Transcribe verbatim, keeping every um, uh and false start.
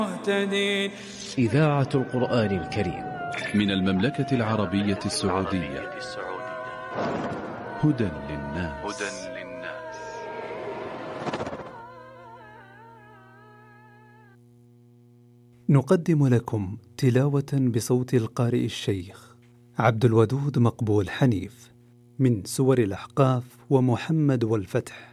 مهتدين. إذاعة القرآن الكريم من المملكة العربية السعودية. هدى للناس. نقدم لكم تلاوة بصوت القارئ الشيخ عبد الودود مقبول حنيف من سور الأحقاف ومحمد والفتح